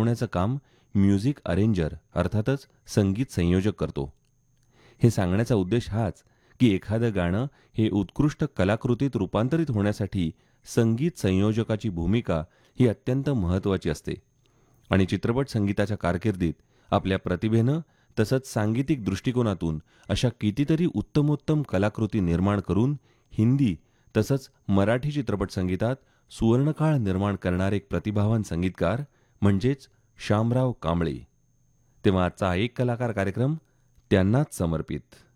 दाखवण्याचं काम music arranger अर्थातच संगीत संयोजक करतो. हे सांगण्याचा उद्देश हाच की एखादं गाणं हे उत्कृष्ट कलाकृतीत रूपांतरित होण्यासाठी संगीत संयोजकाची भूमिका ही अत्यंत महत्त्वाची असते. आणि चित्रपट संगीताच्या कारकिर्दीत आपल्या प्रतिभेनं तसंच सांगीतिक दृष्टिकोनातून अशा कितीतरी उत्तमोत्तम कलाकृती निर्माण करून हिंदी तसंच मराठी चित्रपट संगीतात सुवर्णकाळ निर्माण करणारे एक प्रतिभावान संगीतकार म्हणजेच शामराव कांबळे. तेव्हा आजचा एक कलाकार कार्यक्रम त्यांनाच समर्पित.